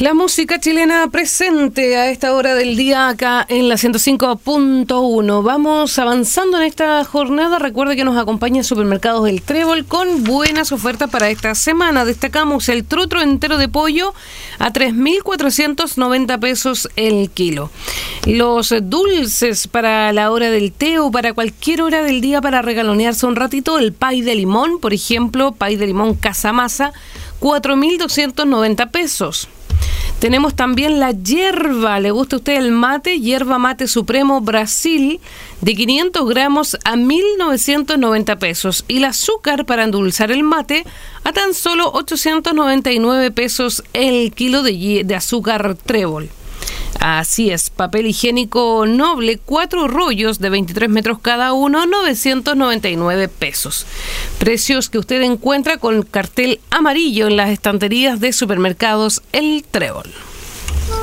La música chilena presente a esta hora del día acá en la 105.1. Vamos avanzando en esta jornada. Recuerde que nos acompaña Supermercados El Trébol con buenas ofertas para esta semana. Destacamos el trutro entero de pollo a 3.490 pesos el kilo. Los dulces para la hora del té o para cualquier hora del día para regalonearse un ratito. El pay de limón, por ejemplo, pay de limón Casamasa, 4.290 pesos. Tenemos también la hierba, ¿le gusta a usted el mate? Hierba mate supremo Brasil de 500 gramos a 1.990 pesos. Y el azúcar para endulzar el mate a tan solo 899 pesos el kilo de azúcar Trébol. Así es, papel higiénico noble, 4 rollos de 23 metros cada uno, 999 pesos. Precios que usted encuentra con cartel amarillo en las estanterías de Supermercados El Trébol.